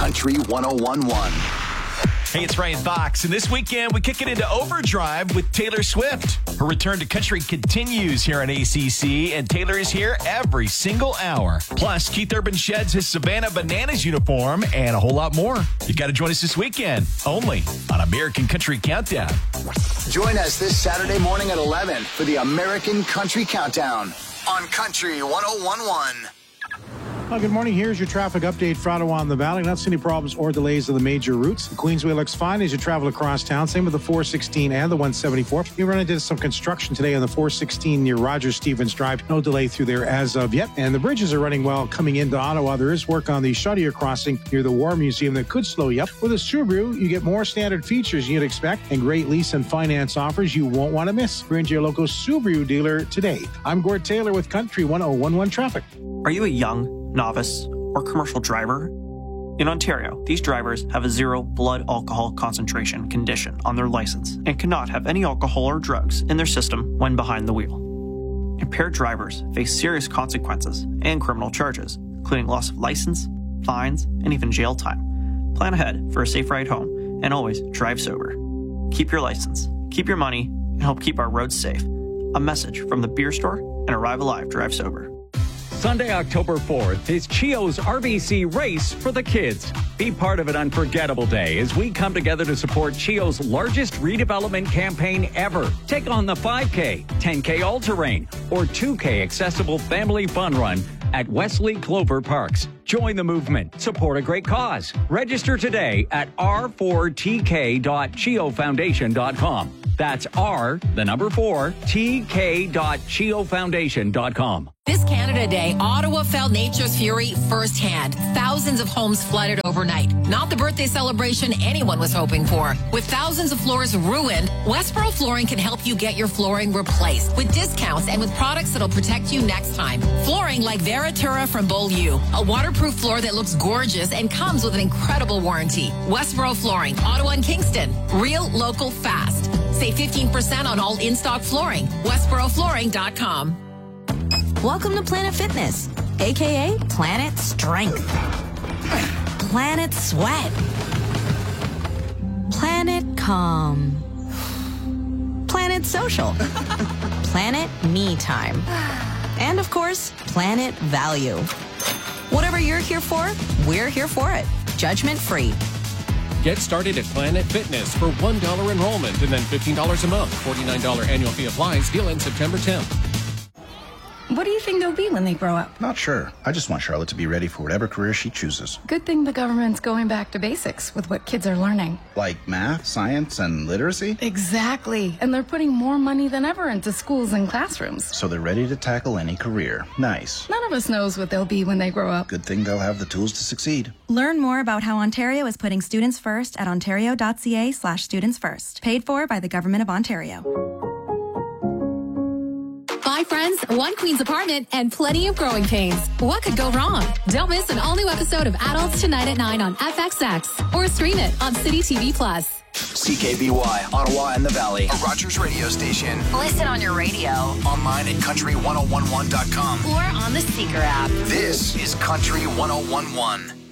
Country 101.1. Hey, it's Ryan Fox, and this weekend we kick it into overdrive with Taylor Swift. Her return to country continues here on ACC, and Taylor is here every single hour. Plus, Keith Urban sheds his Savannah Bananas uniform and a whole lot more. You got to join us this weekend, only on American Country Countdown. Join us this Saturday morning at 11 for the American Country Countdown on Country 101.1. Well, good morning. Here's your traffic update for Ottawa and the Valley. Not seeing any problems or delays on the major routes. The Queensway looks fine as you travel across town. Same with the 416 and the 174. We run into some construction today on the 416 near Rogers-Stevens Drive. No delay through there as of yet. And the bridges are running well coming into Ottawa. There is work on the Chaudière crossing near the War Museum that could slow you up. With a Subaru, you get more standard features you'd expect and great lease and finance offers you won't want to miss. We're into your local Subaru dealer today. I'm Gord Taylor with Country 101.1 Traffic. Are you a young, novice, or commercial driver? In Ontario, these drivers have a 0 blood alcohol concentration condition on their license and cannot have any alcohol or drugs in their system when behind the wheel. Impaired drivers face serious consequences and criminal charges, including loss of license, fines, and even jail time. Plan ahead for a safe ride home and always drive sober. Keep your license, keep your money, and help keep our roads safe. A message from the Beer Store and Arrive Alive Drive Sober. Sunday, October 4th is Chio's RBC Race for the Kids. Be part of an unforgettable day as we come together to support Chio's largest redevelopment campaign ever. Take on the 5K, 10K all-terrain, or 2K accessible family fun run at Wesley Clover Parks. Join the movement. Support a great cause. Register today at r4tk.chiofoundation.com. That's R, the number 4, tk.chiofoundation.com. This Canada Day, Ottawa felt nature's fury firsthand. Thousands of homes flooded overnight. Not the birthday celebration anyone was hoping for. With thousands of floors ruined, Westboro Flooring can help you get your flooring replaced with discounts and with products that'll protect you next time. Flooring like Veratura from Beaulieu, a waterproof floor that looks gorgeous and comes with an incredible warranty. Westboro Flooring, Ottawa and Kingston. Real, local, fast. Save 15% on all in-stock flooring. WestboroFlooring.com. Welcome to Planet Fitness, a.k.a. Planet Strength, Planet Sweat, Planet Calm, Planet Social, Planet Me Time, and of course, Planet Value. Whatever you're here for, we're here for it. Judgment free. Get started at Planet Fitness for $1 enrollment and then $15 a month. $49 annual fee applies. Deal ends September 10th. What do you think they'll be when they grow up? Not sure. I just want Charlotte to be ready for whatever career she chooses. Good thing the government's going back to basics with what kids are learning. Like math, science, and literacy? Exactly. And they're putting more money than ever into schools and classrooms. So they're ready to tackle any career. Nice. None of us knows what they'll be when they grow up. Good thing they'll have the tools to succeed. Learn more about how Ontario is putting students first at ontario.ca/students first. Paid for by the Government of Ontario. 5 friends, 1 Queen's apartment, and plenty of growing pains. What could go wrong? Don't miss an all-new episode of Adults Tonight at 9 on FXX or stream it on City TV+. CKBY, Ottawa and the Valley, a Rogers radio station. Listen on your radio. Online at country1011.com Or on the Seeker app. This is Country 101.1.